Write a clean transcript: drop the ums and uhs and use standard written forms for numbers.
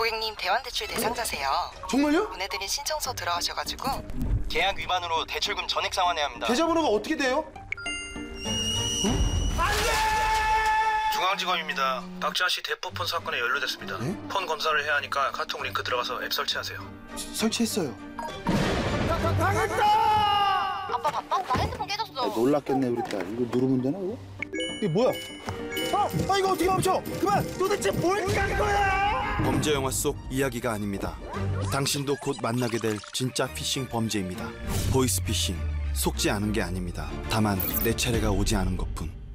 고객님 대환대출 대상자세요. 정말요? 보내드린 신청서 들어가셔가지고 계약 위반으로 대출금 전액 상환해야 합니다. 계좌번호가 어떻게 돼요? 중앙지검입니다. 박지아 씨 대포폰 사건에 연루됐습니다. 네? 폰 검사를 해야 하니까 카톡 링크 들어가서 앱 설치하세요. 설치했어요. 아빠 바빠? 나 핸드폰 깨졌어. 놀랐겠네 우리 딸. 이거 누르면 되나 이거? 이게 뭐야? 이거 어떻게 멈춰? 그만! 도대체 뭘 깐 거야? 범죄 영화 속 이야기가 아닙니다. 당신도 곧 만나게 될 진짜 피싱 범죄입니다. 보이스피싱, 속지 않은 게 아닙니다. 다만 내 차례가 오지 않은 것뿐.